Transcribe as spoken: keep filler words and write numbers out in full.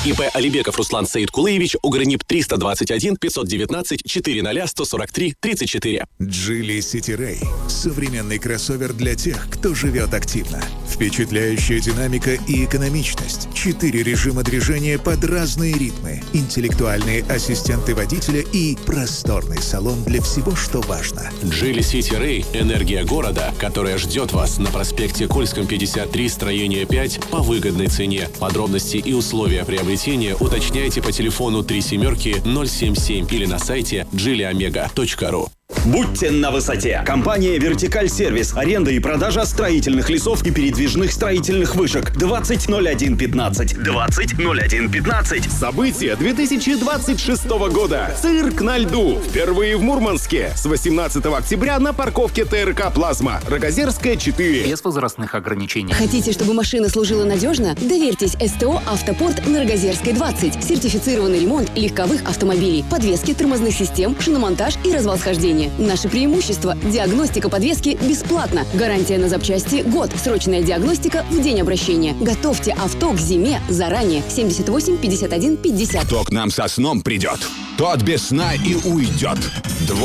ИП Алибеков Руслан Саидкулыевич, Угранип триста двадцать один пятьсот девятнадцать четыреста сто сорок три тридцать четыре. Geely City Ray – современный кроссовер для тех, кто живет активно. Впечатляющая динамика и экономичность. Четыре режима движения под разные ритмы. Интеллектуальные ассистенты водителя и просторный салон для всего, что важно. Geely City Ray – энергия города, которая ждет вас на проспекте Кольском, пятьдесят три, строение пять по выгодной цене. Подробности и условия приобретения уточняйте по телефону три семерки ноль семь семь или на сайте джили омега точка ру. Будьте на высоте. Компания «Вертикаль Сервис». Аренда и продажа строительных лесов и передвижных строительных вышек. двадцать ноль один пятнадцать. двадцать ноль один пятнадцать. События две тысячи двадцать шестого года. Цирк на льду. Впервые в Мурманске. С восемнадцатого октября на парковке ТРК «Плазма». Рогозерская, четыре. Без возрастных ограничений. Хотите, чтобы машина служила надежно? Доверьтесь СТО «Автопорт» на Рогозерской, двадцать. Сертифицированный ремонт легковых автомобилей, подвески, тормозных систем, шиномонтаж и развал схождения. Наше преимущество – диагностика подвески бесплатно. Гарантия на запчасти – год. Срочная диагностика в день обращения. Готовьте авто к зиме заранее. семьдесят восемь пятьдесят один пятьдесят. Кто к нам со сном придет, тот без сна и уйдет.